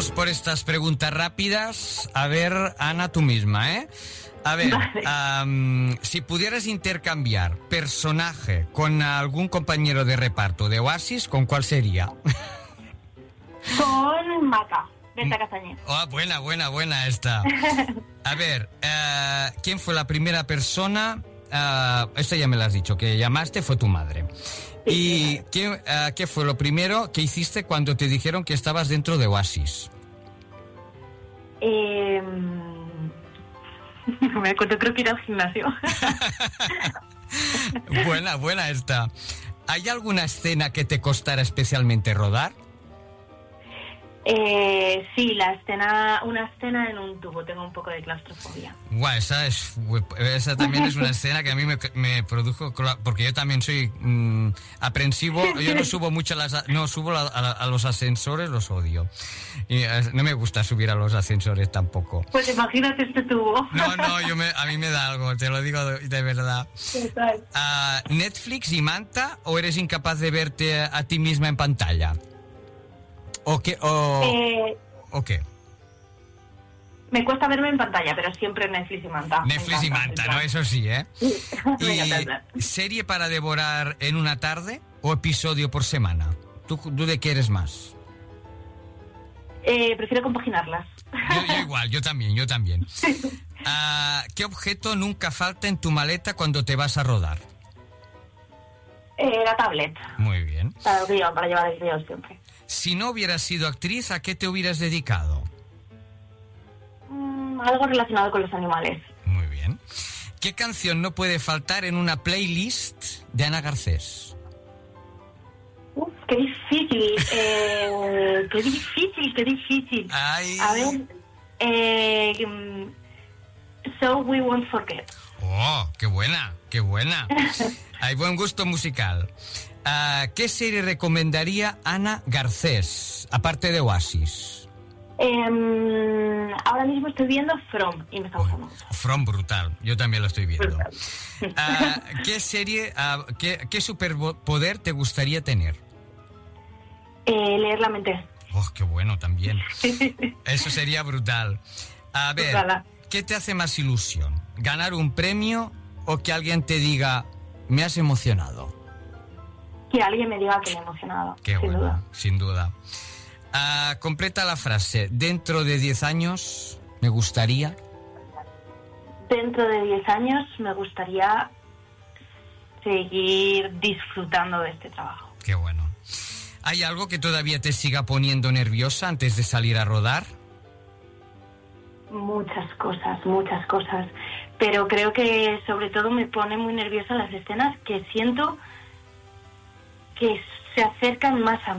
vamos por estas preguntas rápidas. A ver, Ana, tú misma, ¿eh? A ver, vale. Si pudieras intercambiar personaje con algún compañero de reparto de Oasis, ¿con cuál sería? Con Maca, Berta Castañer. Oh, buena esta. A ver, ¿quién fue la primera persona? Esto ya me lo has dicho, que llamaste, fue tu madre. ¿Y qué fue lo primero que hiciste cuando te dijeron que estabas dentro de Oasis? No me acuerdo, creo que ir al gimnasio. Buena esta. ¿Hay alguna escena que te costara especialmente rodar? Sí, una escena en un tubo, tengo un poco de claustrofobia. Guau, esa también es una escena que a mí me produjo, porque yo también soy aprensivo. Yo no subo mucho a los ascensores, los odio. Y no me gusta subir a los ascensores tampoco. Pues imagínate este tubo. No, a mí me da algo, te lo digo de verdad. ¿Netflix y Manta o eres incapaz de verte a ti misma en pantalla? ¿O qué? ¿O qué? Me cuesta verme en pantalla, pero siempre Netflix y Manta. Netflix y Manta, ¿no? Eso sí, ¿eh? ¿Y serie para devorar en una tarde o episodio por semana? ¿Tú de qué eres más? Prefiero compaginarlas. Yo igual, yo también. ¿Qué objeto nunca falta en tu maleta cuando te vas a rodar? La tablet. Muy bien. Para llevar el guión siempre. Si no hubieras sido actriz, ¿a qué te hubieras dedicado? Algo relacionado con los animales. Muy bien. ¿Qué canción no puede faltar en una playlist de Ana Garcés? Qué difícil. Qué difícil. Ay. A ver. So We Won't Forget. Oh, qué buena. Hay buen gusto musical. ¿Qué serie recomendaría Ana Garcés, aparte de Oasis? Ahora mismo estoy viendo From y me está gustando mucho. From, brutal. Yo también lo estoy viendo. ¿Qué serie, qué superpoder te gustaría tener? Leer la mente. Oh, qué bueno también. Eso sería brutal. A ver, Ojalá. ¿Qué te hace más ilusión? ¿Ganar un premio o que alguien te diga, me has emocionado? Que alguien me diga que me he emocionado. Qué bueno, sin duda. Completa la frase. Dentro de 10 años me gustaría... Dentro de 10 años me gustaría seguir disfrutando de este trabajo. Qué bueno. ¿Hay algo que todavía te siga poniendo nerviosa antes de salir a rodar? Muchas cosas. Pero creo que sobre todo me pone muy nerviosa las escenas que siento que se acercan más a